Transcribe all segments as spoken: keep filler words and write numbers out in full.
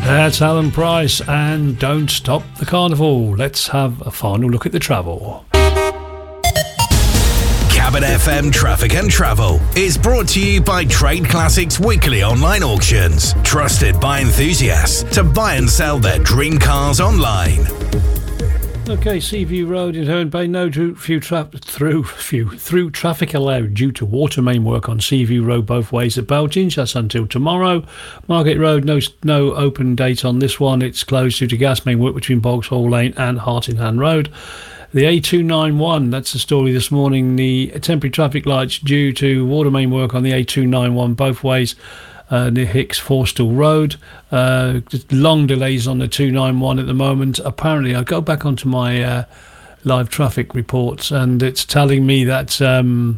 That's Alan Price and Don't Stop the Carnival. Let's have a final look at the travel. Cabin F M Traffic and Travel is brought to you by Trade Classics Weekly Online Auctions. Trusted by enthusiasts to buy and sell their dream cars online. Okay, Seaview Road in Herne Bay, no few tra- through few through traffic allowed due to water main work on Seaview Road both ways at Beltinge. That's until tomorrow. Margate Road, no no open date on this one. It's closed due to gas main work between Boggshall Lane and Hartingham Road. The A two ninety-one, that's the story this morning. The temporary traffic lights due to water main work on the A two ninety-one both ways. Uh, near Hicks Forstall Road. Uh, just long delays on the two ninety-one at the moment. Apparently, I go back onto my uh, live traffic reports and it's telling me that um,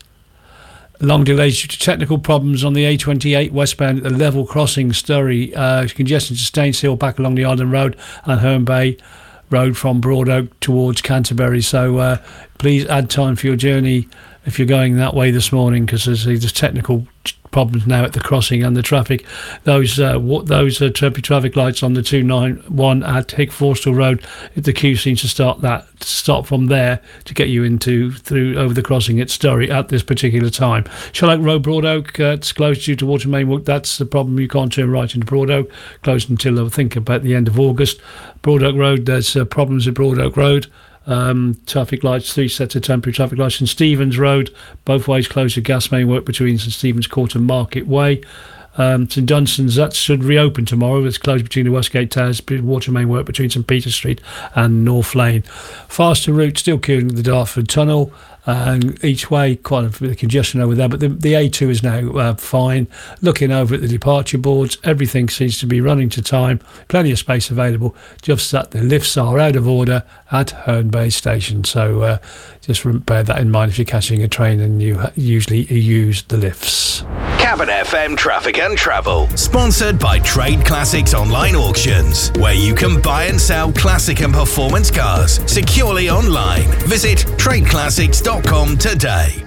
long delays due to technical problems on the A twenty-eight westbound at the level crossing Sturry. Uh, congestion to Staines Hill back along the Island Road and Herne Bay Road from Broad Oak towards Canterbury. So uh, please add time for your journey if you're going that way this morning, because there's, there's technical problems now at the crossing and the traffic. Those uh, what, those uh, temporary traffic lights on the two ninety-one at Hick Forstall Road, the queue seems to start that stop from there to get you into through over the crossing at Sturry at this particular time. Sherlock Road, Broad Oak, uh, it's closed due to water main work. That's the problem. You can't turn right into Broad Oak, closed until I think about the end of August. Broad Oak Road, there's uh, problems at Broad Oak Road. Um, traffic lights, three sets of temporary traffic lights. St Stephen's Road, both ways closed to gas main work between St Stephen's Court and Market Way. Um, St Dunstan's, that should reopen tomorrow. It's closed between the Westgate Towers, water main work between St Peter Street and North Lane. Faster route, still queuing at the Dartford Tunnel. And each way, quite a bit of congestion over there, but the, the A two is now uh, fine. Looking over at the departure boards, everything seems to be running to time. Plenty of space available, just that the lifts are out of order at Herne Bay Station. So uh, just bear that in mind if you're catching a train and you usually use the lifts. Cabin F M Traffic and Travel, sponsored by Trade Classics Online Auctions, where you can buy and sell classic and performance cars securely online. Visit trade classics dot com today.